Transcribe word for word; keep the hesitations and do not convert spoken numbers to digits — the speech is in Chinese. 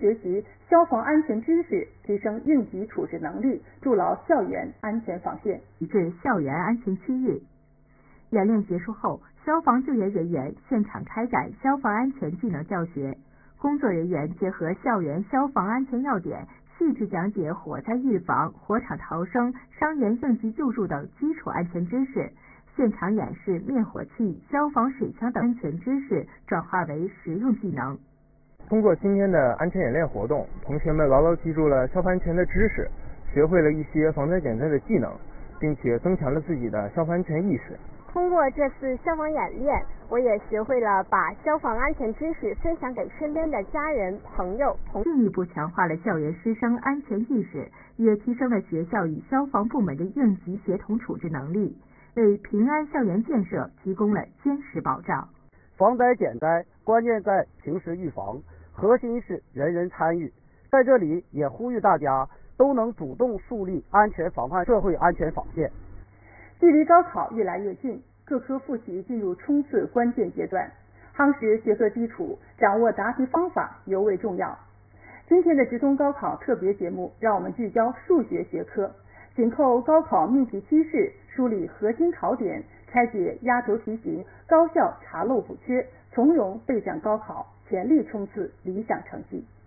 学习消防安全知识，提升应急处置能力，筑牢校园安全防线。 至校园安全区域。演练结束后，消防救援人员现场开展消防安全技能教学，工作人员结合校园消防安全要点，细致讲解火灾预防、火场逃生、伤员应急救助等基础安全知识，现场演示灭火器、消防水枪等安全知识转化为实用技能。 通过今天的安全演练活动，同学们牢牢记住了消防安全的知识，学会了一些防灾减灾的技能，并且增强了自己的消防安全意识。 通过这次消防演练，我也学会了把消防安全知识分享给身边的家人、朋友。 进一步强化了校园师生安全意识，也提升了学校与消防部门的应急协同处置能力，为平安校园建设提供了坚实保障。 防灾减灾关键在平时预防，核心是人人参与。在这里也呼吁大家都能主动树立安全防范社会安全防线。 距离高考越来越近，各科复习进入冲刺关键阶段，夯实学科基础，掌握答题方法尤为重要。今天的直通高考特别节目，让我们聚焦数学学科，紧扣高考命题趋势，梳理核心考点，拆解压轴题型，高效查漏补缺，从容备战高考，全力冲刺理想成绩。